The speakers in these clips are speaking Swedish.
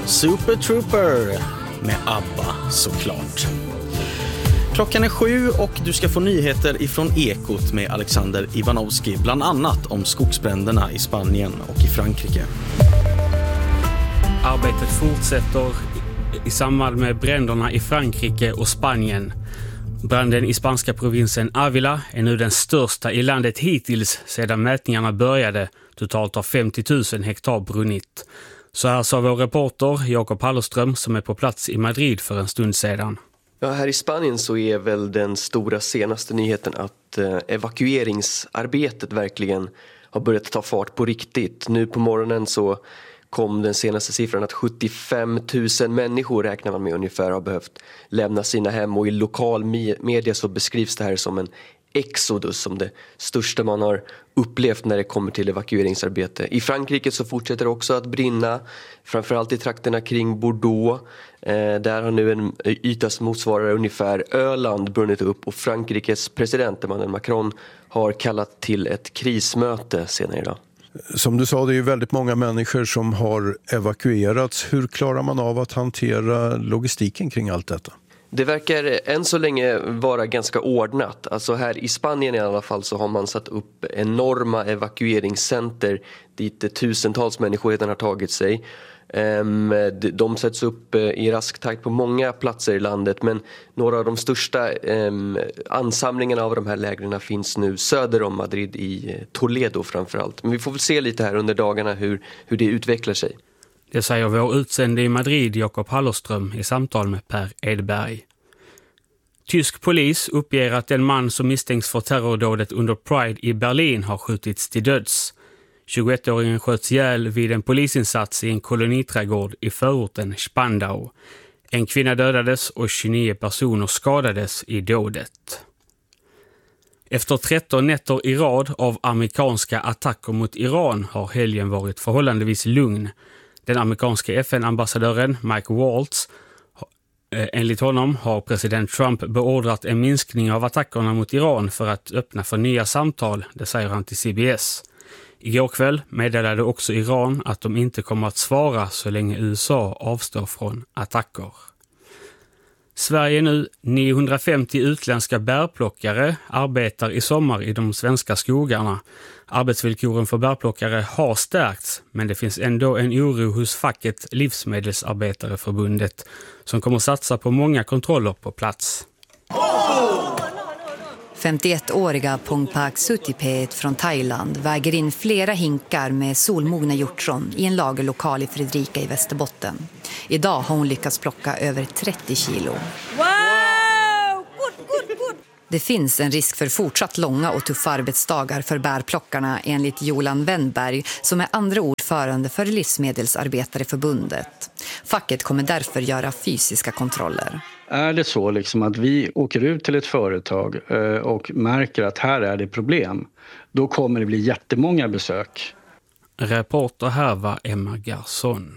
Super Trooper med ABBA såklart. Klockan är 7 och du ska få nyheter ifrån Ekot med Alexander Ivanovski, bland annat om skogsbränderna i Spanien och i Frankrike. Arbetet fortsätter i samband med bränderna i Frankrike och Spanien. Branden i spanska provinsen Ávila är nu den största i landet hittills sedan mätningarna började. Totalt har 50 000 hektar brunnit. Så här sa vår reporter Jakob Hallerström som är på plats i Madrid för en stund sedan. Ja, här i Spanien så är väl den stora senaste nyheten att evakueringsarbetet verkligen har börjat ta fart på riktigt. Nu på morgonen så kom den senaste siffran att 75 000 människor räknar man med ungefär har behövt lämna sina hem, och i lokal media så beskrivs det här som en exodus, som det största man har upplevt när det kommer till evakueringsarbete. I Frankrike så fortsätter det också att brinna, framförallt i trakterna kring Bordeaux. Där har nu en yta som motsvarar ungefär Öland brunnit upp, och Frankrikes president Emmanuel Macron har kallat till ett krismöte senare idag. Som du sa, det är ju väldigt många människor som har evakuerats. Hur klarar man av att hantera logistiken kring allt detta? Det verkar än så länge vara ganska ordnat. Alltså här i Spanien i alla fall så har man satt upp enorma evakueringscenter dit tusentals människor redan har tagit sig. De sätts upp i rask takt på många platser i landet, men några av de största ansamlingarna av de här lägren finns nu söder om Madrid, i Toledo framförallt. Men vi får väl se lite här under dagarna hur det utvecklar sig. Det säger vår utsände i Madrid Jakob Hallerström i samtal med Per Edberg. Tysk polis uppger att den man som misstänks för terrordådet under Pride i Berlin har skjutits till döds. 21-åringen sköts ihjäl vid en polisinsats i en koloniträdgård i förorten Spandau. En kvinna dödades och 29 personer skadades i dådet. Efter 13 nätter i rad av amerikanska attacker mot Iran har helgen varit förhållandevis lugn. Den amerikanska FN-ambassadören Mike Waltz, enligt honom har president Trump beordrat en minskning av attackerna mot Iran för att öppna för nya samtal, det säger han till CBS. Igår kväll meddelade också Iran att de inte kommer att svara så länge USA avstår från attacker. Sverige nu 950 utländska bärplockare arbetar i sommar i de svenska skogarna. Arbetsvillkoren för bärplockare har stärkts, men det finns ändå en oro hos facket Livsmedelsarbetareförbundet som kommer satsa på många kontroller på plats. 51-åriga Pongpak Sutipet från Thailand väger in flera hinkar med solmogna hjortron i en lagerlokal i Fredrika i Västerbotten. Idag har hon lyckats plocka över 30 kilo. Wow! Good. Det finns en risk för fortsatt långa och tuffa arbetsdagar för bärplockarna enligt Jolan Wennberg, som är andra ordförande för Livsmedelsarbetareförbundet. Facket kommer därför göra fysiska kontroller. Är det så liksom att vi åker ut till ett företag och märker att här är det problem, då kommer det bli jättemånga besök. Reporter här var Emma Garsson.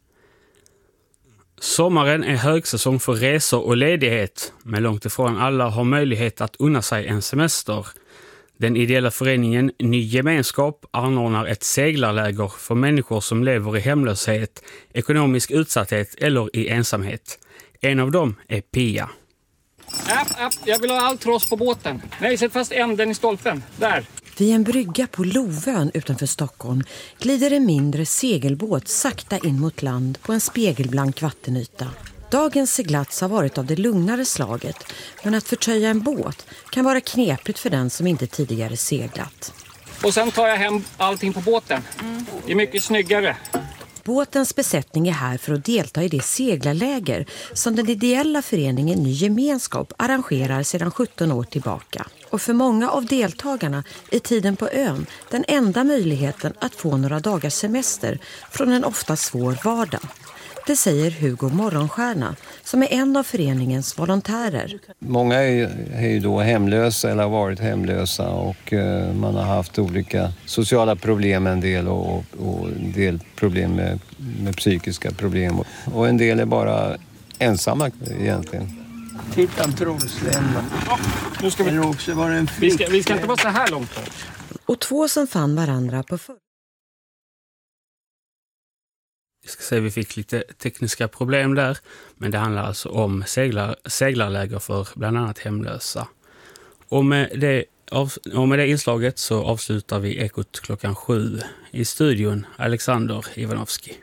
Sommaren är högsäsong för resor och ledighet, men långt ifrån alla har möjlighet att unna sig en semester. Den ideella föreningen Ny Gemenskap anordnar ett seglarläger för människor som lever i hemlöshet, ekonomisk utsatthet eller i ensamhet. En av dem är Pia. Jag vill ha all tross på båten. Nej, sätt fast änden i stolpen. Där. Vid en brygga på Lovön utanför Stockholm glider en mindre segelbåt sakta in mot land på en spegelblank vattenyta. Dagens seglats har varit av det lugnare slaget, men att förtöja en båt kan vara knepigt för den som inte tidigare seglat. Och sen tar jag hem allting på båten. Det är mycket snyggare. Båtens besättning är här för att delta i det seglarläger som den ideella föreningen Ny Gemenskap arrangerar sedan 17 år tillbaka. Och för många av deltagarna är tiden på ön den enda möjligheten att få några dagars semester från en ofta svår vardag. Det säger Hugo Morgonstjärna, som är en av föreningens volontärer. Många är ju då hemlösa eller har varit hemlösa, och man har haft olika sociala problem en del och en del problem med psykiska problem. Och en del är bara ensamma egentligen. Titta en trolslämma. Nu ska vi också vara en flick. Vi ska inte vara så här långt. Och två som fann varandra på Vi fick lite tekniska problem där, men det handlar alltså om seglarläger för bland annat hemlösa. Och med det inslaget så avslutar vi Ekot klockan 7. I studion Alexander Ivanovski.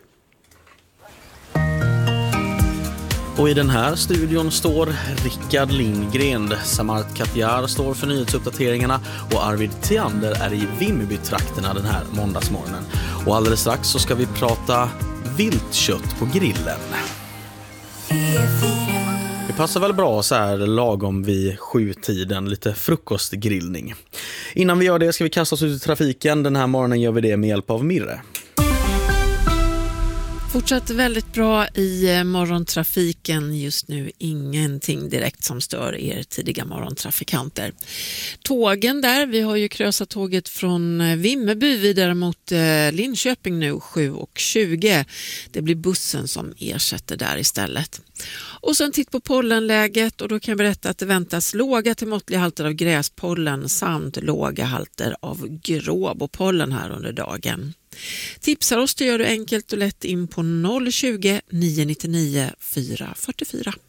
Och i den här studion står Rickard Lindgren, Samart Katjar står för nyhetsuppdateringarna och Arvid Theander är i Vimmerby-trakterna den här måndagsmorgonen. Och alldeles strax så ska vi prata viltkött på grillen. Det passar väl bra så här lagom vid 7-tiden, lite frukostgrillning. Innan vi gör det ska vi kasta oss ut i trafiken. Den här morgonen gör vi det med hjälp av Mirre. Fortsatt väldigt bra i morgontrafiken just nu. Ingenting direkt som stör er tidiga morgontrafikanter. Tågen där, vi har ju krösat tåget från Vimmerby vidare mot Linköping nu 7:20. Det blir bussen som ersätter där istället. Och sen titt på pollenläget och då kan jag berätta att det väntas låga till måttliga halter av gräspollen samt låga halter av gråbopollen här under dagen. Tipsar oss, det gör du enkelt och lätt in på 020 999 444.